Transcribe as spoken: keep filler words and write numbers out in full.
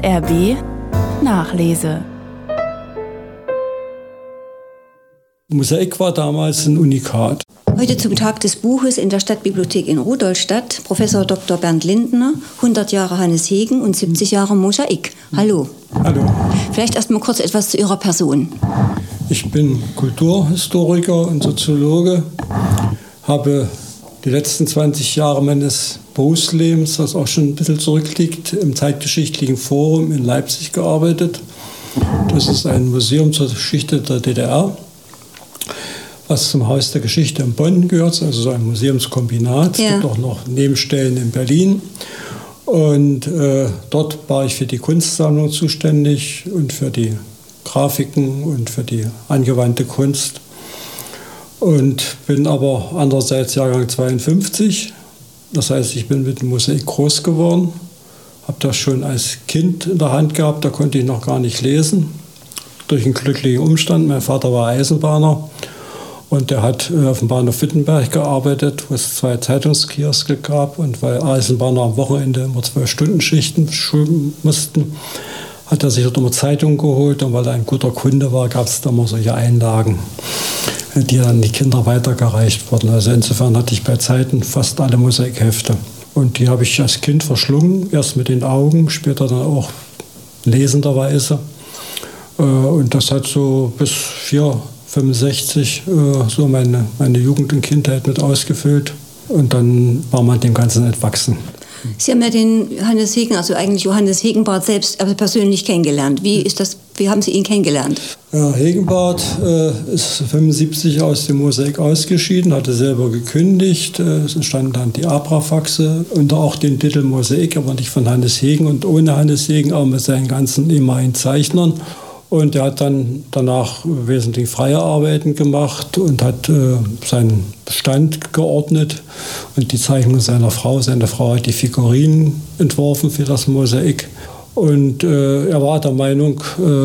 R B Nachlese. Mosaik war damals ein Unikat. Heute zum Tag des Buches in der Stadtbibliothek in Rudolstadt Professor Doktor Bernd Lindner, hundert Jahre Hannes Hegen und siebzig Jahre Mosaik. Hallo. Hallo. Vielleicht erst mal kurz etwas zu Ihrer Person. Ich bin Kulturhistoriker und Soziologe, habe die letzten zwanzig Jahre meines Berufslebens, was auch schon ein bisschen zurückliegt, im Zeitgeschichtlichen Forum in Leipzig gearbeitet. Das ist ein Museum zur Geschichte der D D R, was zum Haus der Geschichte in Bonn gehört, also so ein Museumskombinat. Ja. Es gibt auch noch Nebenstellen in Berlin. Und äh, dort war ich für die Kunstsammlung zuständig und für die Grafiken und für die angewandte Kunst. Und bin aber andererseits Jahrgang zweiundfünfzig. Das heißt, ich bin mit dem Mosaik groß geworden. Habe das schon als Kind in der Hand gehabt, da konnte ich noch gar nicht lesen. Durch einen glücklichen Umstand. Mein Vater war Eisenbahner. Und er hat auf dem Bahnhof Wittenberg gearbeitet, wo es zwei Zeitungskioske gab. Und weil Eisenbahner am Wochenende immer zwölf-Stunden-Schichten schulen mussten, hat er sich dort immer Zeitungen geholt. Und weil er ein guter Kunde war, gab es da immer solche Einlagen, die dann die Kinder weitergereicht wurden. Also insofern hatte ich bei Zeiten fast alle Mosaikhefte. Und die habe ich als Kind verschlungen, erst mit den Augen, später dann auch lesenderweise. Und das hat so bis vier fünfundsechzig äh, so meine, meine Jugend und Kindheit mit ausgefüllt. Und dann war man dem Ganzen entwachsen. Sie haben ja den Hannes Hegen, also eigentlich Johannes Hegenbarth selbst aber persönlich kennengelernt. Wie ist das, wie haben Sie ihn kennengelernt? Ja, Hegenbarth äh, ist fünfundsiebzig aus dem Mosaik ausgeschieden, hatte selber gekündigt. Äh, es entstanden dann die Abrafaxe unter auch den Titel Mosaik, aber nicht von Hannes Hegen und ohne Hannes Hegen, aber mit seinen ganzen ehemaligen Zeichnern. Und er hat dann danach wesentlich freie Arbeiten gemacht und hat äh, seinen Bestand geordnet und die Zeichnung seiner Frau. Seine Frau hat die Figurinen entworfen für das Mosaik. Und äh, er war der Meinung, äh,